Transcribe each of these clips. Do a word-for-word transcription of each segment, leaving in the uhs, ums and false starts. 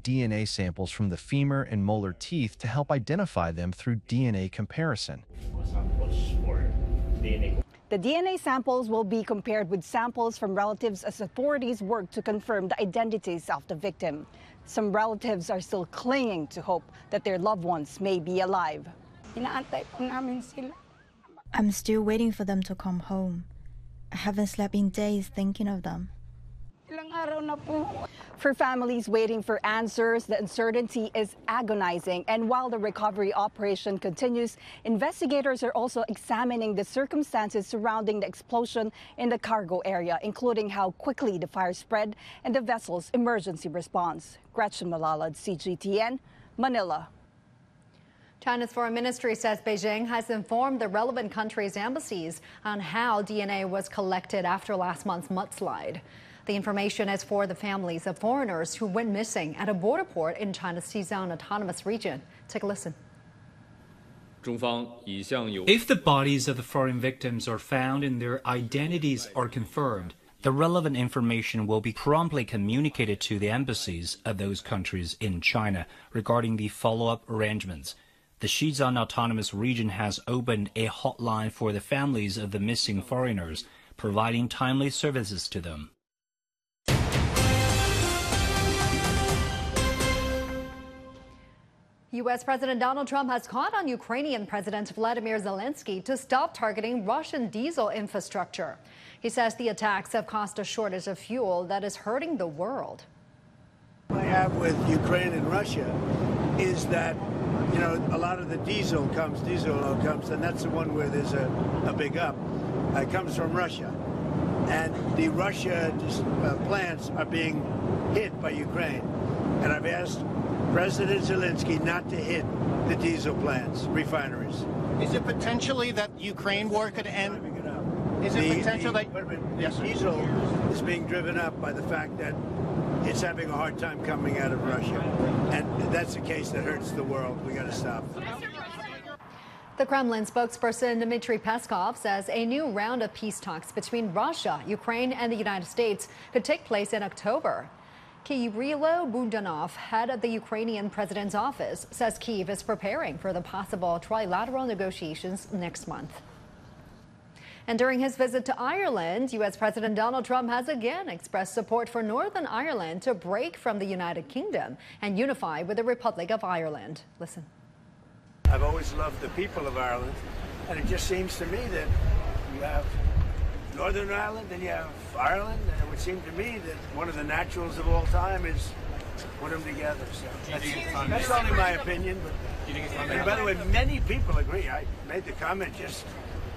D N A samples from the femur and molar teeth to help identify them through D N A comparison. The D N A samples will be compared with samples from relatives as authorities work to confirm the identities of the victim. Some relatives are still clinging to hope that their loved ones may be alive. I'm still waiting for them to come home. I haven't slept in days thinking of them. For families waiting for answers, the uncertainty is agonizing. And while the recovery operation continues, investigators are also examining the circumstances surrounding the explosion in the cargo area, including how quickly the fire spread and the vessel's emergency response. Gretchen Malalad, C G T N, Manila. China's foreign ministry says Beijing has informed the relevant countries' embassies on how D N A was collected after last month's mudslide. The information is for the families of foreigners who went missing at a border port in China's Xizang Autonomous Region. Take a listen. If the bodies of the foreign victims are found and their identities are confirmed, the relevant information will be promptly communicated to the embassies of those countries in China regarding the follow-up arrangements. The Xizang Autonomous Region has opened a hotline for the families of the missing foreigners, providing timely services to them. U S President Donald Trump has called on Ukrainian President Vladimir Zelensky to stop targeting Russian diesel infrastructure. He says the attacks have caused a shortage of fuel that is hurting the world. What I have with Ukraine and Russia is that, you know, a lot of the diesel comes, diesel oil comes, and that's the one where there's a, a big up. Uh, it comes from Russia. And the Russia uh, plants are being hit by Ukraine. And I've asked President Zelensky not to hit the diesel plants, refineries. Is it potentially that Ukraine war could end? Is it the, potential the, that the yes, diesel is being driven up by the fact that it's having a hard time coming out of Russia, and that's a case that hurts the world. We got to stop. The Kremlin spokesperson Dmitry Peskov says a new round of peace talks between Russia, Ukraine, and the United States could take place in October. Kirill Budanov, head of the Ukrainian president's office, says Kyiv is preparing for the possible trilateral negotiations next month. And during his visit to Ireland, U S President Donald Trump has again expressed support for Northern Ireland to break from the United Kingdom and unify with the Republic of Ireland. Listen. I've always loved the people of Ireland, and it just seems to me that you have Northern Ireland and you have Ireland, and it would seem to me that one of the naturals of all time is put them together. So that's, that's only my opinion. But, and by the way, many people agree. I made the comment just.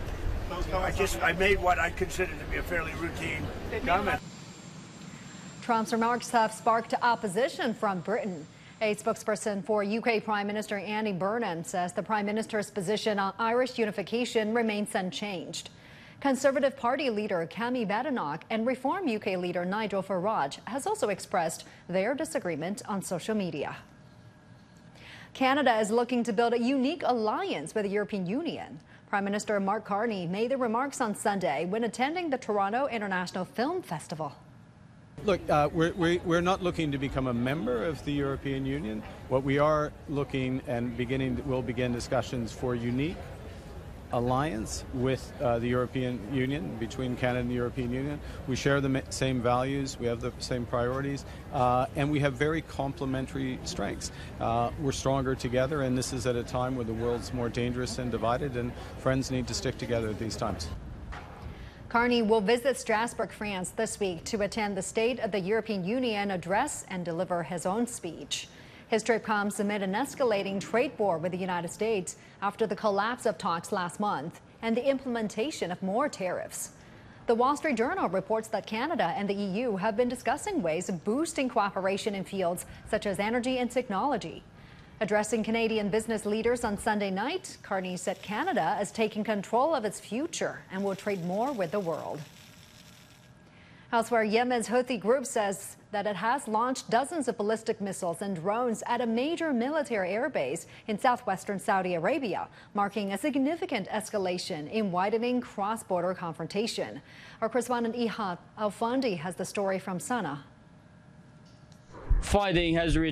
I just I made what I consider to be a fairly routine comment. Trump's remarks have sparked opposition from Britain. A spokesperson for U K Prime Minister Andy Burnham says the Prime Minister's position on Irish unification remains unchanged. Conservative Party leader Kemi Badenoch and Reform U K leader Nigel Farage has also expressed their disagreement on social media. Canada is looking to build a unique alliance with the European Union. Prime Minister Mark Carney made the remarks on Sunday when attending the Toronto International Film Festival. Look, uh, we're, we're, we're not looking to become a member of the European Union. What we are looking and beginning, we'll begin discussions for unique alliance with uh, the European Union, between Canada and the European Union. We share the same values, we have the same priorities, uh, and we have very complementary strengths. Uh, we're stronger together, and this is at a time where the world's more dangerous and divided, and friends need to stick together at these times. Carney will visit Strasbourg, France this week to attend the State of the European Union address and deliver his own speech. His trip comes amid an escalating trade war with the United States after the collapse of talks last month and the implementation of more tariffs. The Wall Street Journal reports that Canada and the E U have been discussing ways of boosting cooperation in fields such as energy and technology. Addressing Canadian business leaders on Sunday night, Carney said Canada is taking control of its future and will trade more with the world. Elsewhere, Yemen's Houthi group says that it has launched dozens of ballistic missiles and drones at a major military airbase in southwestern Saudi Arabia, marking a significant escalation in widening cross-border confrontation. Our correspondent Ihad Al-Fandi has the story from Sana'a. Fighting has returned